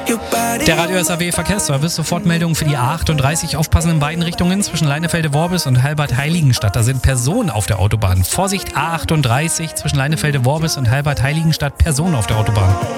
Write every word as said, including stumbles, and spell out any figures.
Der Radio S A W Verkehrsservice, Sofortmeldung für die A achtunddreißig, aufpassen in beiden Richtungen zwischen Leinefelde-Worbis und Halbert-Heiligenstadt. Da sind Personen auf der Autobahn. Vorsicht, A achtunddreißig zwischen Leinefelde-Worbis und Halbert-Heiligenstadt, Personen auf der Autobahn.